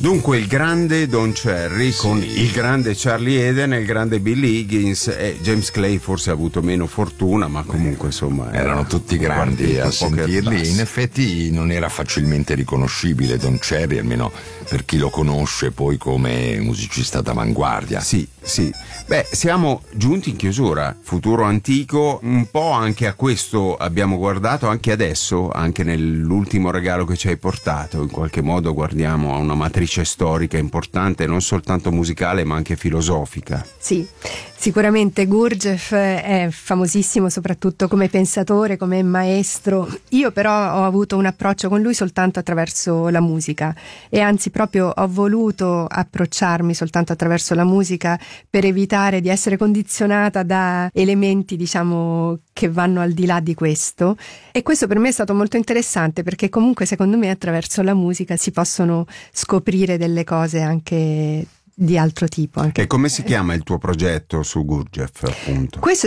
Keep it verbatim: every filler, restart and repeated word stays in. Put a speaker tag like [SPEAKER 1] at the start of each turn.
[SPEAKER 1] Dunque il grande Don Cherry
[SPEAKER 2] Sì.
[SPEAKER 1] con il grande Charlie Eden e il grande Billy Higgins, e James Clay forse ha avuto meno fortuna, ma comunque insomma
[SPEAKER 2] erano tutti grandi a sentirli. In effetti non era facilmente riconoscibile Don Cherry, almeno per chi lo conosce poi come musicista d'avanguardia.
[SPEAKER 1] Sì, sì. Beh, siamo giunti in chiusura. Futuro antico, un po' anche a questo abbiamo guardato anche adesso, anche nell'ultimo regalo che ci hai portato. In qualche modo guardiamo a una matrice storica importante, non soltanto musicale ma anche filosofica.
[SPEAKER 3] Sì, sicuramente Gurdjieff è famosissimo soprattutto come pensatore, come maestro. Io però ho avuto un approccio con lui soltanto attraverso la musica, e anzi proprio ho voluto approcciarmi soltanto attraverso la musica per evitare di essere condizionata da elementi, diciamo, che vanno al di là di questo. E questo per me è stato molto interessante, perché comunque secondo me attraverso la musica si possono scoprire delle cose anche di altro tipo. Anche.
[SPEAKER 1] E come si chiama il tuo progetto su Gurdjieff, appunto?
[SPEAKER 3] Questo